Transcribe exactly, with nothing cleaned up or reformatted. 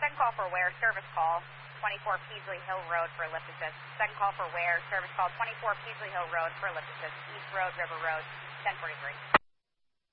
Second call for Ware, service call, twenty-four Peasley Hill Road for lift assist. Second call for Ware, service call, twenty-four Peasley Hill Road for lift assist. East Road, River Road, ten forty-three.